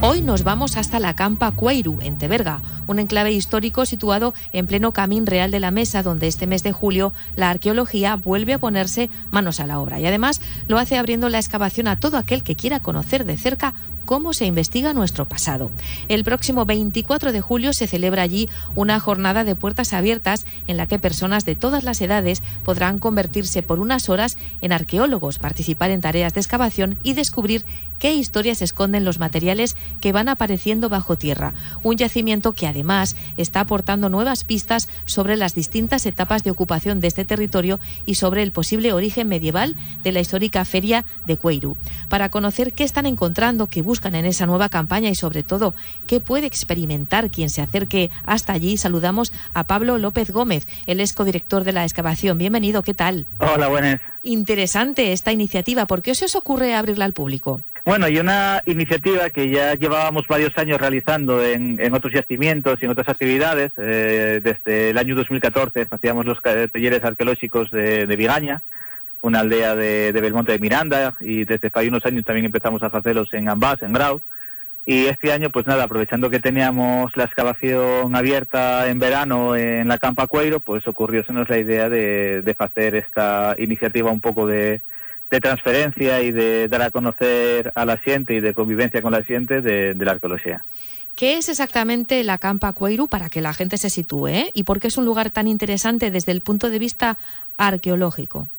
Hoy nos vamos hasta la Campa Cueiru, en Teberga, un enclave histórico situado en pleno Camín Real de la Mesa, donde este mes de julio la arqueología vuelve a ponerse manos a la obra y además lo hace abriendo la excavación a todo aquel que quiera conocer de cerca cómo se investiga nuestro pasado. El próximo 24 de julio se celebra allí una jornada de puertas abiertas en la que personas de todas las edades podrán convertirse por unas horas en arqueólogos, participar en tareas de excavación y descubrir qué historias esconden los materiales que van apareciendo bajo tierra. Un yacimiento que además está aportando nuevas pistas sobre las distintas etapas de ocupación de este territorio y sobre el posible origen medieval de la histórica feria de Cueiru. Para conocer qué están encontrando, qué buscan en esa nueva campaña y sobre todo qué puede experimentar quien se acerque hasta allí, saludamos a Pablo López Gómez, el ex codirector de la excavación. Bienvenido, ¿qué tal? Hola, buenas. Interesante esta iniciativa. ¿Por qué se os ocurre abrirla al público? Bueno, y una iniciativa que ya llevábamos varios años realizando en otros yacimientos y en otras actividades. Desde el año 2014 hacíamos los talleres arqueológicos de Vigaña, una aldea de Belmonte de Miranda, y desde hace unos años también empezamos a hacerlos en Ambás, en Grau. Y este año, pues nada, aprovechando que teníamos la excavación abierta en verano en la Campa Cueiru, pues ocurriósenos la idea de hacer esta iniciativa un poco de transferencia y de dar a conocer a la gente y de convivencia con la gente de la arqueología. ¿Qué es exactamente la Campa Cueiru para que la gente se sitúe? ¿Y por qué es un lugar tan interesante desde el punto de vista arqueológico?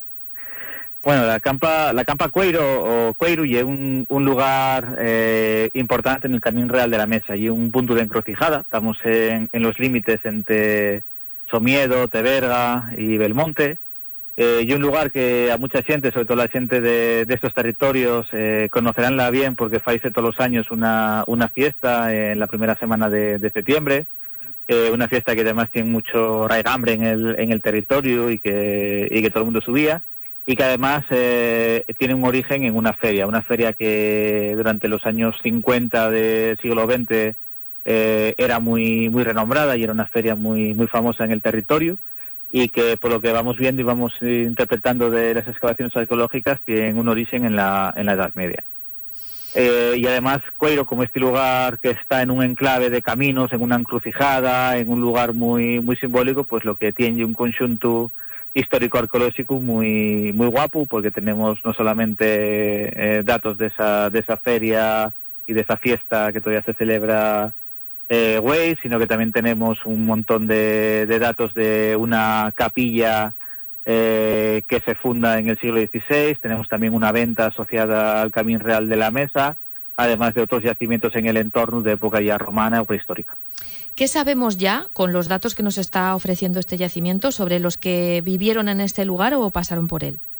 Bueno, la Campa Cueiru o Cueiru es un lugar importante en el Camín Real de la Mesa y un punto de encrucijada. Estamos en los límites entre Somiedo, Teberga y Belmonte. Y un lugar que a mucha gente, sobre todo la gente de estos territorios, conoceránla bien porque faise todos los años una fiesta en la primera semana de septiembre, una fiesta que además tiene mucho raigambre en el territorio y que todo el mundo subía, y que además tiene un origen en una feria que durante los años 50 del siglo XX era muy renombrada y era una feria muy famosa en el territorio, y que por lo que vamos viendo y vamos interpretando de las excavaciones arqueológicas tienen un origen en la Edad Media. Y además Cueiru, como este lugar que está en un enclave de caminos, en una encrucijada, en un lugar muy simbólico, pues lo que tiene un conjunto histórico-arqueológico muy guapo, porque tenemos no solamente datos de esa feria y de esa fiesta que todavía se celebra sino que también tenemos un montón de datos de una capilla que se funda en el siglo XVI. Tenemos también una venta asociada al Camín Real de la Mesa, además de otros yacimientos en el entorno de época ya romana o prehistórica. ¿Qué sabemos ya, con los datos que nos está ofreciendo este yacimiento, sobre los que vivieron en este lugar o pasaron por él?